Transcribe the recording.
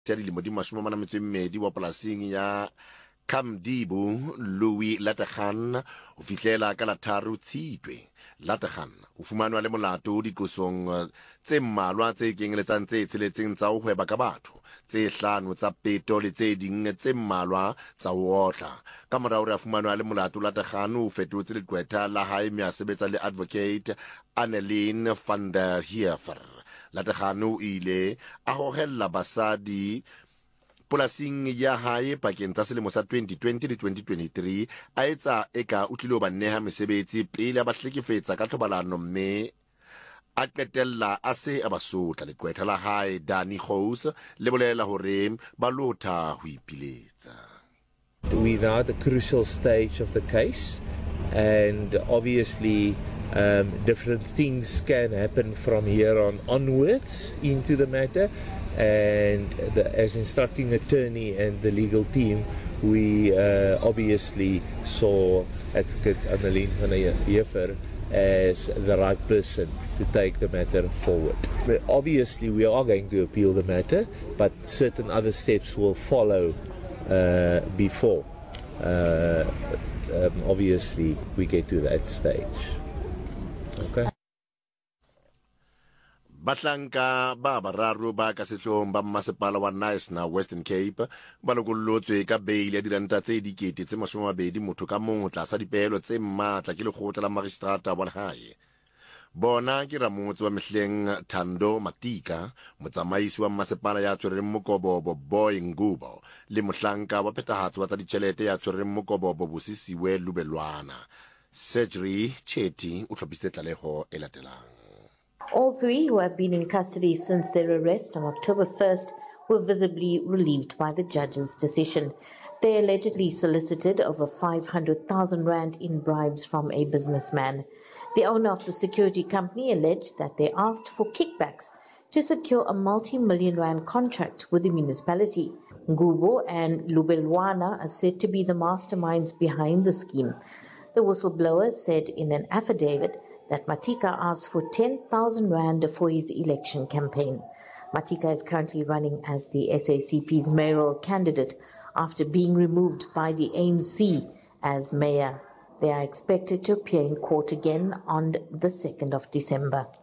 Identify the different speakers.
Speaker 1: ya dilemo di 42 wa polasing ya Kamdibu Louis Lategan o fihlela ka la 3 Tshitwe. Lategan o fumanwa le molato dikosong tse mmalwa tse kenyeletsang tse tsheletseng tsa ho hweba ka batho, tse 5 tsa peto le tse ding tse mmalwa tsa ho otla. Ka morao re a fumanwa le molato Lategan o fetotse leqwetha la hae mme a sebetsa le advocate Annelien van der Heever. Lategan o ile a hohella basadi polasing ya hae pakeng tsa selemo sa 2020 le 2023 a etsa eka o tlile ho ba neha mesebetsi pele a ba hlekefetsa ka thobalano mme a qetella a se a ba sotla. Leqwetha la hae Danny Gous le bolela hore ba lotha ho ipiletsa.
Speaker 2: We're now at the crucial stage of the case, and obviously different things can happen from here onwards into the matter. And as instructing attorney and the legal team, we obviously saw Advocate Annelien van der Heever as the right person to take the matter forward. But obviously we are going to appeal the matter, but certain other steps will follow before obviously we get to that stage. Okay.
Speaker 1: Batlanka ba bararo ba ka sehlong ba mmasepala wa Nice na Western Cape ba lokollotswe ka bail ya diranta tse dikete tse 20 motho ka mong tlasa dipehelo tse matla ke lekgotla la magistrata wa lehae. Bona ke ramotse wa mehleng Thando Matika, motsamaisi wa mmasepala ya tshwereng Mokobobo Boy Ngubo le mohlanka wa phethahatso wa tsa ditjhelete ya tshwereng Mokobobo Bosisiwe Lubelwana. Surgery Chetty o tlhopisitse tlaleho e latelang.
Speaker 3: All three, who have been in custody since their arrest on October 1st, were visibly relieved by the judge's decision. They allegedly solicited over 500,000 rand in bribes from a businessman. The owner of the security company alleged that they asked for kickbacks to secure a multi-million rand contract with the municipality. Ngubo and Lubelwana are said to be the masterminds behind the scheme. The whistleblower said in an affidavit that Matika asked for 10,000 rand for his election campaign. Matika is currently running as the SACP's mayoral candidate after being removed by the ANC as mayor. They are expected to appear in court again on the 2nd of December.